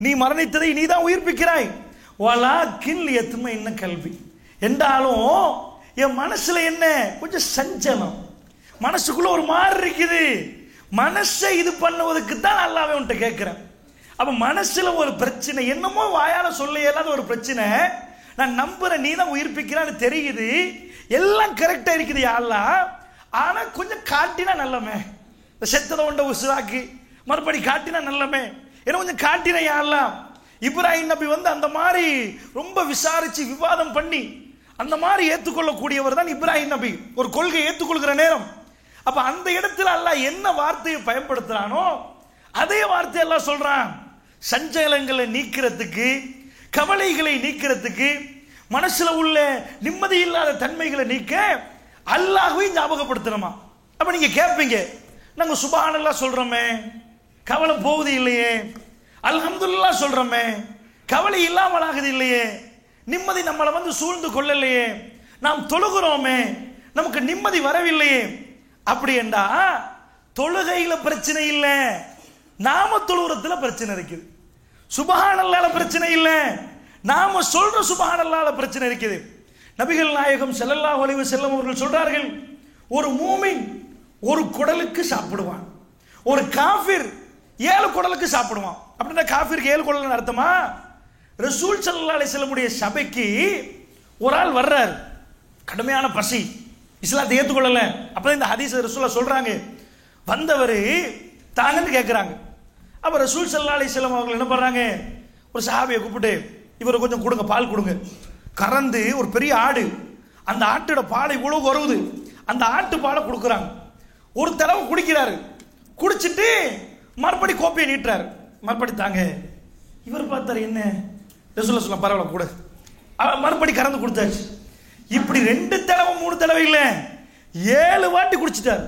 நீ மரணித்ததை நீ தான் உயிர்ப்பிக்கிறாய். வலாக்கின் யத்மஇன்ன கல்வி என்றாலும் என் மனசுல என்ன கொஞ்சம் சஞ்சலம், மனசுக்குள்ள ஒரு மாதிரி இருக்குது. மனசை இது பண்ணுவதற்கு தான் அல்லாஹ்வே உன்கிட்ட கேட்கிறேன். அப்ப மனசுல ஒரு பிரச்சனை, என்னமோ வாயால சொல்ல இயலாத ஒரு பிரச்சனை. நான் நம்புறேன் நீ தான் உயிர்ப்பிக்கிறான்னு தெரியுது, எல்லாம் கரெக்டா இருக்குது யா அல்லாஹ். ஆனா கொஞ்சம் காட்டினா நல்லமே, செத்ததை உண்ட உசுராக்கி மறுபடி காட்டினா நல்லமே, என்ன கொஞ்சம் காட்டினா யா அல்லாஹ். இப்ராஹிம் நபி அந்த மாதிரி ரொம்ப விசாரிச்சு விவாதம் பண்ணி அந்த மாதிரி ஏற்றுக்கொள்ளக்கூடியவர் தான் இப்ராஹிம் நபி. ஒரு கொள்கை ஏற்றுக்கொள்கிற நேரம், அப்ப அந்த இடத்துல அல்லாஹ் என்ன வார்த்தையை பயன்படுத்துறானோ அதே வார்த்தை எல்லாம் சொல்றான். சஞ்சலங்களை நீக்கிறதுக்கு, கவலைகளை நீக்கிறதுக்கு, மனசுல உள்ள நிம்மதி இல்லாத தன்மைகளை நீக்க அல்லாஹ்வை ஞாபகப்படுத்தணுமா. அப்ப நீங்க கேட்பீங்க, நாங்க சுப்ஹானல்லாஹ் சொல்றோமே கவலை போகுது இல்லையே, அல்ஹம்துலில்லாஹ் சொல்றோமே கவலை இல்லாமல் ஆகுது இல்லையே, நிம்மதி நம்மளை சூழ்ந்து கொள்ளலையே, நாம் தொழுகிறோமே நமக்கு நிம்மதி வரவில்லையே. அப்படி என்றா தொழுகையில பிரச்சனை இல்லை, நாம தொழுகிறதுல பிரச்சனை இருக்குது. சுப்ஹானல்லாஹ்ல பிரச்சனை இல்லை, நாம சொல்ற சுப்ஹானல்லாஹ்ல பிரச்சனை இருக்குது. நபிகள் நாயகம் ஸல்லல்லாஹு அலைஹி வஸல்லம் அவர்கள் சொல்றார்கள், ஒரு மூமின் ஒரு குடலுக்கு சாப்பிடுவான், ஒரு காஃபிர் 7 குடலுக்கு சாப்பிடுவான். அப்படின்னா காஃபிருக்கு 7 குடல் அர்த்தமா? ரசூல் ஸல்லல்லாஹு அலைஹி வஸல்லம் உடைய சபைக்கு ஒரு ஆள் வர்றார், கடுமையான பசி, இஸ்லாத்தை ஏற்றுக்கொள்ளல. அப்பதான் இந்த ஹதீஸ் ரசூலுல்லாஹ் சொல்றாங்க, வந்தவர் தாங்கன்னு கேட்கிறாங்க. அப்ப ரசூல் ஸல்லல்லாஹு அலைஹி வஸல்லம் அவர்கள் என்ன பண்றாங்க, ஒரு சஹாபியை கூப்பிட்டு இவரை கொஞ்சம் கொடுங்க, பால் கொடுங்க. கறந்து ஒரு பெரிய ஆடு, அந்த ஆட்டோட பாலை இவ்வளவு வருது, அந்த ஆட்டு பாலை கொடுக்குறாங்க. ஒரு தடவை குடிக்கிறாரு, குடிச்சிட்டு மறுபடி கோப்பையை நீட்டுறாரு, மறுபடி தாங்க. இவர் பார்த்தாரு, என்ன ரசூலுல்லாஹ் சொல்ல பரவாயில்ல கூட, மறுபடி கறந்து கொடுத்தாச்சு. இப்படி 2 தடவை 3 தடவை இல்லை, 7 வாட்டி குடிச்சிட்டாரு.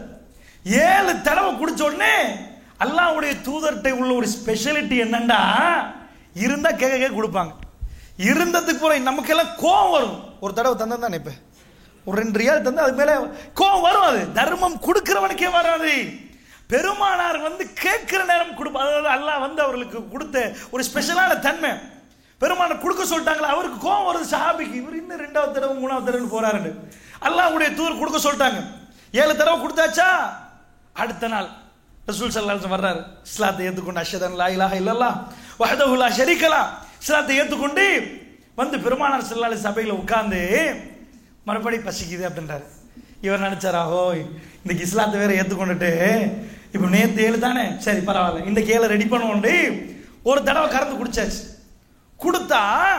7 தடவை குடிச்ச உடனே அல்லாஹ்வுடைய தூதர்கிட்ட உள்ள ஒரு ஸ்பெஷாலிட்டி என்னண்டா, இருந்தா கேட்க கொடுப்பாங்க. இருந்ததுக்கு போற நமக்கெல்லாம் கோவம் வரும். ஒரு தடவை தந்தா தானே, இப்ப ஒரு 2 ரியால் தந்தா அது மேல கோவம் வரும். அது தர்மம் கொடுக்கிறவனுக்கே வராது. பெருமானார் கேட்கிற நேரம் கொடுப்பார். அதாவது அல்லாஹ் அவர்களுக்கு கொடுத்த ஒரு ஸ்பெஷலான தன்மை. பெருமானார் கொடுக்க சொல்லிட்டாங்களா, அவருக்கு கோவம் வருது சஹாபிக்கு, இவர் இன்னும் 2வது தடவை 3வது தடவை போறாரு. அல்லாஹ்வுடைய தூதர் கொடுக்க சொல்லிட்டாங்க. 7 தடவை கொடுத்தாச்சா, அடுத்த நாள் ரசூல் ஸல்லல்லாஹு அலைஹி வஸல்லம் வர்றாரு, இஸ்லாத்தை ஏற்றுக்கொண்டு அஷ்ஹது அன் லா இலாஹா இல்லல்லாஹ் வஹ்தஹு லா ஷரீக லஹ், இஸ்லாத்தை ஏற்றுக்கொண்டு பெருமானார் ஸல்லல்லாஹு அலைஹி சபையில் உட்கார்ந்து மறுபடி பசிக்குது அப்படின்றாரு. இவர் நினைச்சாரா, ஓ இன்னைக்கு இஸ்லாத்தை வேற ஏற்றுக்கொண்டுட்டு இப்போ நேற்று 7 தானே, சரி பரவாயில்ல இன்னைக்கு 7 ரெடி பண்ணுவோண்டு ஒரு தடவை கறந்து குடிச்சாச்சு. கொடுத்தா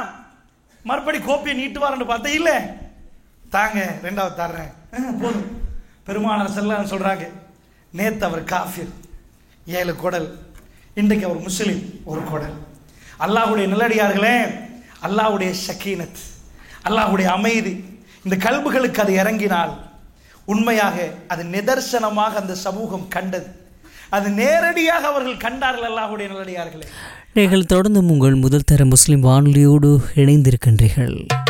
மறுபடி கோப்பையை நீட்டுவார்னு பார்த்தா இல்லை, தாங்க 2வது தர்றேன் போதும். பெருமானார் ஸல்லல்லாஹு அலைஹி சொல்றாங்க, நேற்று அவர் காஃபிர் 7 குடல், இன்றைக்கு அவர் முஸ்லிம் 1 குடல். அல்லாஹ்வுடைய நல்லடியார்களே, அல்லாஹ்வுடைய ஷக்கீனத், அல்லாஹ்வுடைய அமைதி இந்த கல்புகளுக்கு அது இறங்கினால் உண்மையாக அது நிதர்சனமாக அந்த சமூகம் கண்டது, அது நேரடியாக அவர்கள் கண்டார்கள். அல்லாஹ்வுடைய நல்லடியார்களே, நீங்கள் தொடர்ந்து உங்கள் முதல் தர முஸ்லிம் வானொலியோடு இணைந்திருக்கின்றீர்கள்.